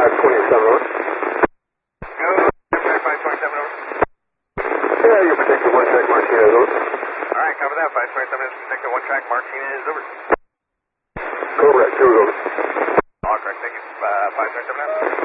527 over. Go, check 527 over. Yeah, you're protected 1 track Martinez over. Alright, cover that. 527 is protected 1 track Martinez over. Correct, here we go. All correct, thank you. 527 out.